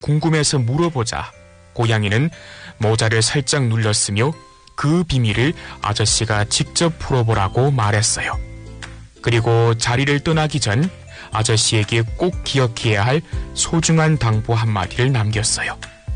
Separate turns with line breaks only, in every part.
궁금해서 물어보자 고양이는 모자를 살짝 눌렀으며 그 비밀을 아저씨가 직접 풀어보라고 말했어요. 그리고 자리를 떠나기 전 아저씨에게 꼭 기억해야 할 소중한 당부 한마디를 남겼어요.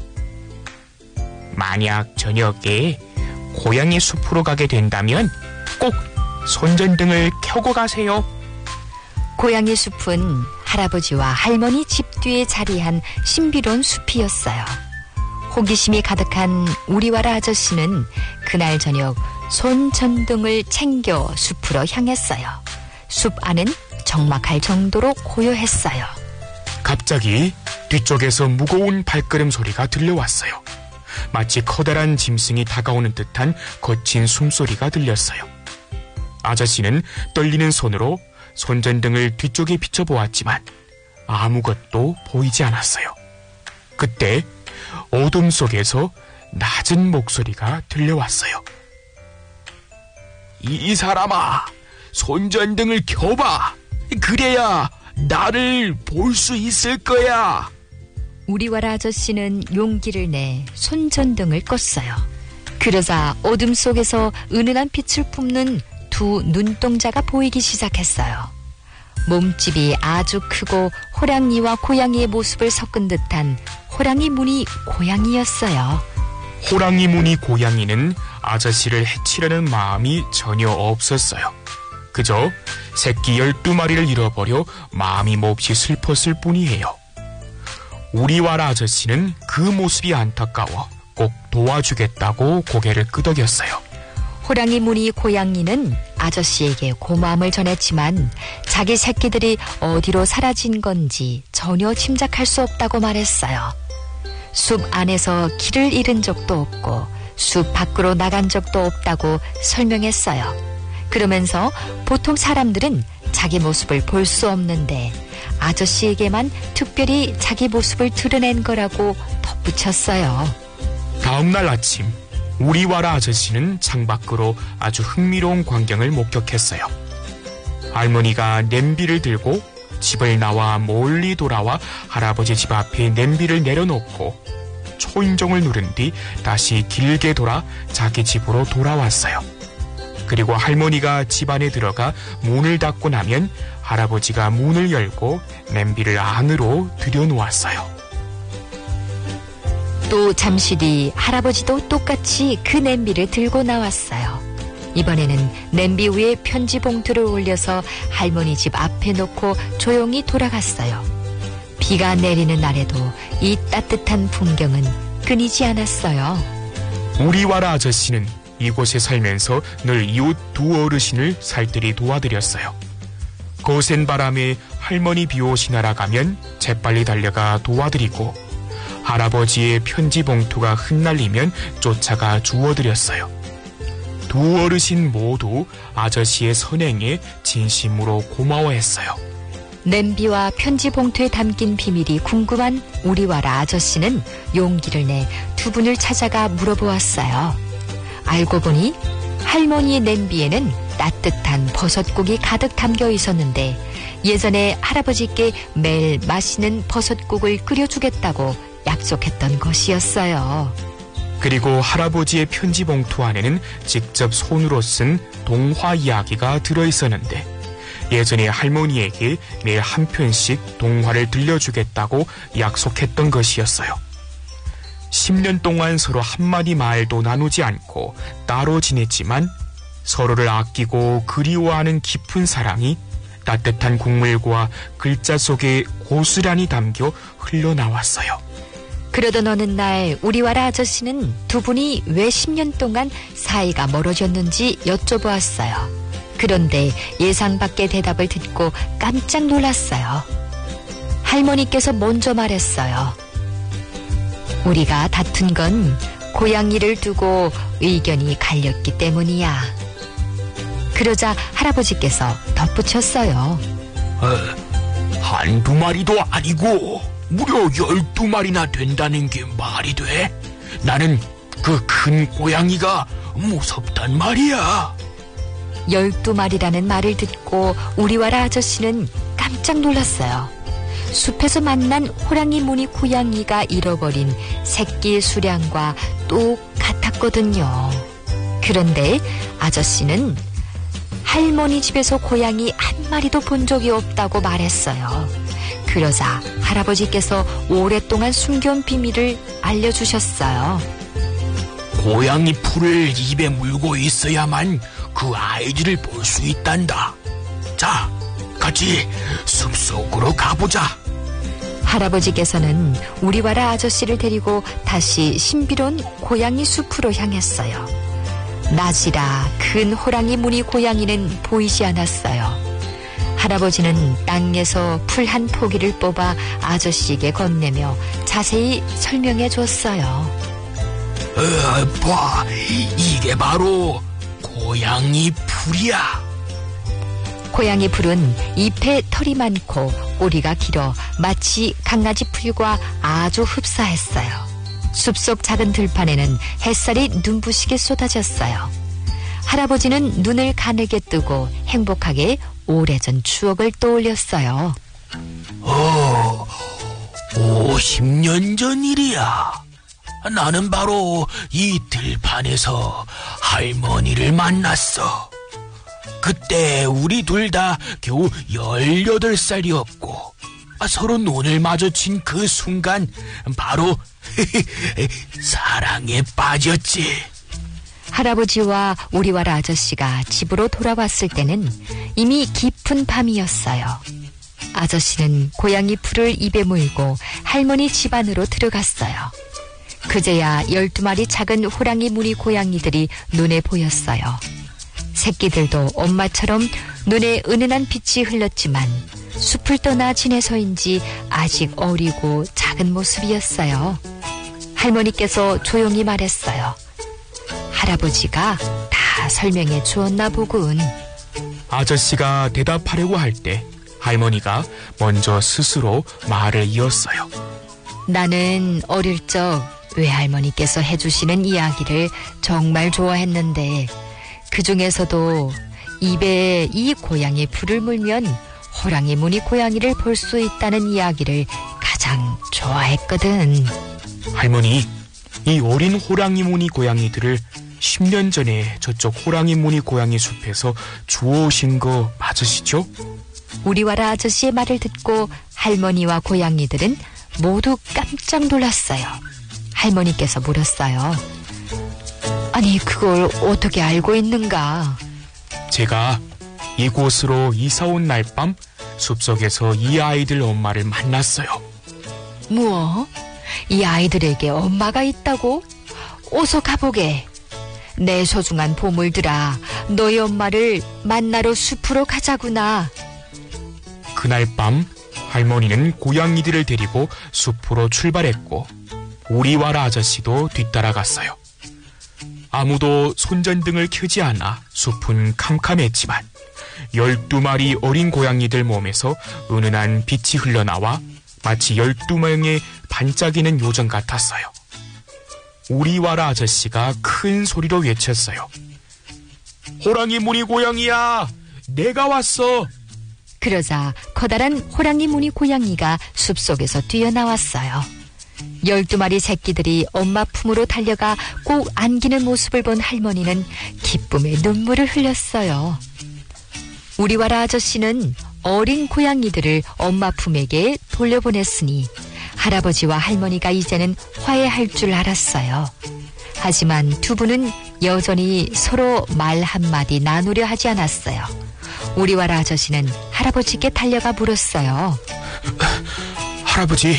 만약 저녁에 고양이 숲으로 가게 된다면 꼭 손전등을 켜고 가세요.
고양이 숲은 할아버지와 할머니 집 뒤에 자리한 신비로운 숲이었어요. 호기심이 가득한 우리와라 아저씨는 그날 저녁 손전등을 챙겨 숲으로 향했어요. 숲 안은 적막할 정도로 고요했어요.
갑자기 뒤쪽에서 무거운 발걸음 소리가 들려왔어요. 마치 커다란 짐승이 다가오는 듯한 거친 숨소리가 들렸어요. 아저씨는 떨리는 손으로 손전등을 뒤쪽에 비춰보았지만 아무것도 보이지 않았어요. 그때 어둠 속에서 낮은 목소리가 들려왔어요. 이 사람아, 손전등을 켜봐. 그래야 나를 볼 수 있을 거야.
우리와라 아저씨는 용기를 내 손전등을 껐어요. 그러자 어둠 속에서 은은한 빛을 뿜는 두 눈동자가 보이기 시작했어요. 몸집이 아주 크고 호랑이와 고양이의 모습을 섞은 듯한 호랑이 무늬 고양이였어요.
호랑이 무늬 고양이는 아저씨를 해치려는 마음이 전혀 없었어요. 그저 새끼 12마리를 잃어버려 마음이 몹시 슬펐을 뿐이에요. 우리와라 아저씨는 그 모습이 안타까워 꼭 도와주겠다고 고개를 끄덕였어요.
호랑이 무늬 고양이는 아저씨에게 고마움을 전했지만 자기 새끼들이 어디로 사라진 건지 전혀 짐작할 수 없다고 말했어요. 숲 안에서 길을 잃은 적도 없고 숲 밖으로 나간 적도 없다고 설명했어요. 그러면서 보통 사람들은 자기 모습을 볼 수 없는데 아저씨에게만 특별히 자기 모습을 드러낸 거라고 덧붙였어요.
다음날 아침 우리와라 아저씨는 창밖으로 아주 흥미로운 광경을 목격했어요. 할머니가 냄비를 들고 집을 나와 멀리 돌아와 할아버지 집 앞에 냄비를 내려놓고 초인종을 누른 뒤 다시 길게 돌아 자기 집으로 돌아왔어요. 그리고 할머니가 집 안에 들어가 문을 닫고 나면 할아버지가 문을 열고 냄비를 안으로 들여놓았어요.
또 잠시 뒤 할아버지도 똑같이 그 냄비를 들고 나왔어요. 이번에는 냄비 위에 편지 봉투를 올려서 할머니 집 앞에 놓고 조용히 돌아갔어요. 비가 내리는 날에도 이 따뜻한 풍경은 끊이지 않았어요.
우리와라 아저씨는 이곳에 살면서 늘 이웃 두 어르신을 살뜰히 도와드렸어요. 거센 바람에 할머니 비옷이 날아가면 재빨리 달려가 도와드리고 할아버지의 편지 봉투가 흩날리면 쫓아가 주워드렸어요. 두 어르신 모두 아저씨의 선행에 진심으로 고마워했어요.
냄비와 편지 봉투에 담긴 비밀이 궁금한 우리와라 아저씨는 용기를 내 두 분을 찾아가 물어보았어요. 알고 보니 할머니의 냄비에는 따뜻한 버섯국이 가득 담겨 있었는데 예전에 할아버지께 매일 맛있는 버섯국을 끓여주겠다고 약속했던 것이었어요.
그리고 할아버지의 편지 봉투 안에는 직접 손으로 쓴 동화 이야기가 들어있었는데 예전에 할머니에게 매일 한 편씩 동화를 들려주겠다고 약속했던 것이었어요. 10년 동안 서로 한마디 말도 나누지 않고 따로 지냈지만 서로를 아끼고 그리워하는 깊은 사랑이 따뜻한 국물과 글자 속에 고스란히 담겨 흘러나왔어요.
그러던 어느 날 우리와라 아저씨는 두 분이 왜 10년 동안 사이가 멀어졌는지 여쭤보았어요. 그런데 예상 밖의 대답을 듣고 깜짝 놀랐어요. 할머니께서 먼저 말했어요. 우리가 다툰 건 고양이를 두고 의견이 갈렸기 때문이야. 그러자 할아버지께서 덧붙였어요.
한두 마리도 아니고 무려 12마리나 된다는 게 말이 돼? 나는 그 큰 고양이가 무섭단 말이야.
12마리라는 말을 듣고 우리와라 아저씨는 깜짝 놀랐어요. 숲에서 만난 호랑이 무늬 고양이가 잃어버린 새끼 수량과 똑같았거든요. 그런데 아저씨는 할머니 집에서 고양이 한 마리도 본 적이 없다고 말했어요. 그러자 할아버지께서 오랫동안 숨겨온 비밀을 알려주셨어요.
고양이 풀을 입에 물고 있어야만 그 아이들을 볼 수 있단다. 자, 같이 숲속으로 가보자.
할아버지께서는 우리와라 아저씨를 데리고 다시 신비로운 고양이 숲으로 향했어요. 낮이라 큰 호랑이 무늬 고양이는 보이지 않았어요. 할아버지는 땅에서 풀 한 포기를 뽑아 아저씨에게 건네며 자세히 설명해 줬어요.
봐, 이게 바로 고양이 풀이야.
고양이 풀은 잎에 털이 많고 꼬리가 길어 마치 강아지 풀과 아주 흡사했어요. 숲속 작은 들판에는 햇살이 눈부시게 쏟아졌어요. 할아버지는 눈을 가늘게 뜨고 행복하게 오래전 추억을 떠올렸어요.
50년 전 일이야. 나는 바로 이 들판에서 할머니를 만났어. 그때 우리 둘 다 겨우 18살이었고 서로 눈을 마주친 그 순간 바로 사랑에 빠졌지.
할아버지와 우리와라 아저씨가 집으로 돌아왔을 때는 이미 깊은 밤이었어요. 아저씨는 고양이 풀을 입에 물고 할머니 집 안으로 들어갔어요. 그제야 12마리 작은 호랑이 무늬 고양이들이 눈에 보였어요. 새끼들도 엄마처럼 눈에 은은한 빛이 흘렀지만 숲을 떠나 지내서인지 아직 어리고 작은 모습이었어요. 할머니께서 조용히 말했어요. 할아버지가 다 설명해 주었나 보군.
아저씨가 대답하려고 할 때 할머니가 먼저 스스로 말을 이었어요.
나는 어릴 적 외할머니께서 해주시는 이야기를 정말 좋아했는데 그 중에서도 입에 이 고양이 풀을 물면 호랑이 무늬 고양이를 볼 수 있다는 이야기를 가장 좋아했거든.
할머니, 이 어린 호랑이 무늬 고양이들을 10년 전에 저쪽 호랑이 무늬 고양이 숲에서 주워오신 거 맞으시죠?
우리와라 아저씨의 말을 듣고 할머니와 고양이들은 모두 깜짝 놀랐어요. 할머니께서 물었어요. 아니, 그걸 어떻게 알고 있는가?
제가 이곳으로 이사 온 날 밤 숲속에서 이 아이들 엄마를 만났어요.
뭐? 이 아이들에게 엄마가 있다고? 어서 가보게. 내 소중한 보물들아, 너희 엄마를 만나러 숲으로 가자구나.
그날 밤 할머니는 고양이들을 데리고 숲으로 출발했고 우리와라 아저씨도 뒤따라갔어요. 아무도 손전등을 켜지 않아 숲은 캄캄했지만 12마리 어린 고양이들 몸에서 은은한 빛이 흘러나와 마치 12명의 반짝이는 요정 같았어요. 우리와라 아저씨가 큰 소리로 외쳤어요. 호랑이 무늬 고양이야! 내가 왔어!
그러자 커다란 호랑이 무늬 고양이가 숲속에서 뛰어나왔어요. 12마리 새끼들이 엄마 품으로 달려가 꼭 안기는 모습을 본 할머니는 기쁨의 눈물을 흘렸어요. 우리와라 아저씨는 어린 고양이들을 엄마 품에게 돌려보냈으니 할아버지와 할머니가 이제는 화해할 줄 알았어요. 하지만 두 분은 여전히 서로 말 한마디 나누려 하지 않았어요. 우리와라 아저씨는 할아버지께 달려가 물었어요.
할아버지,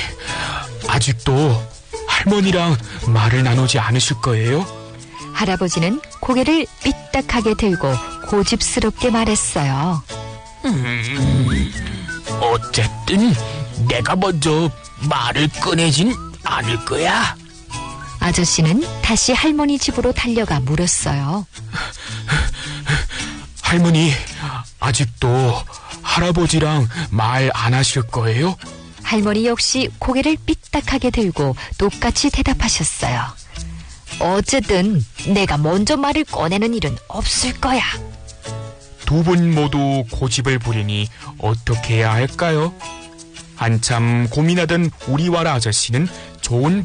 아직도 할머니랑 말을 나누지 않으실 거예요?
할아버지는 고개를 삐딱하게 들고 고집스럽게 말했어요.
어쨌든 내가 먼저 말을 꺼내진 않을 거야.
아저씨는 다시 할머니 집으로 달려가 물었어요.
할머니, 아직도 할아버지랑 말 안 하실 거예요?
할머니 역시 고개를 삐딱하게 들고 똑같이 대답하셨어요. 어쨌든 내가 먼저 말을 꺼내는 일은 없을 거야.
두 분 모두 고집을 부리니 어떻게 해야 할까요? 한참 고민하던 우리와라 아저씨는 좋은